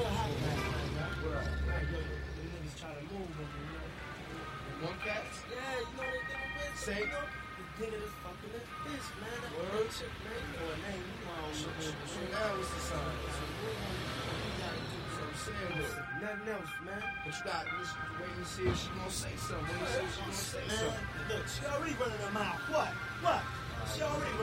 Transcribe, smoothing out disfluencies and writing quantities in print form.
What up? Them niggas try to move on me, you know. One cats? Yeah, you know they nigga bitch. Say. You know, the nigga that's fucking that bitch, man. That Word. chick, man. You know her name. You know I don't know. So now what's the sign? So I'm saying with it. nothing else, man. But you got to wait and see if she gonna say something. Wait and see if she gonna say something. Man, look, she already running her mouth. What? She already